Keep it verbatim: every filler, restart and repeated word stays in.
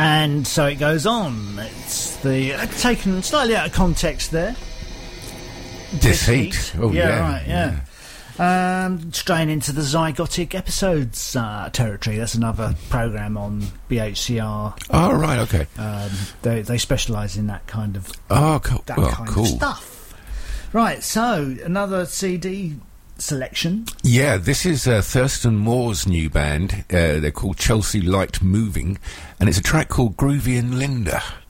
And so it goes on. It's the uh, taken slightly out of context there. Deceit. Deceit. Oh, yeah, yeah. right, yeah. yeah. Um, straying into the zygotic episodes uh, territory. That's another programme on B H C R. Oh, right, okay. Um, they they specialise in that kind of oh, cool. that well, kind cool. of stuff. Right, so another C D selection. Yeah, this is uh, Thurston Moore's new band. Uh, they're called Chelsea Light Moving, and it's a track called Groovy and Linda.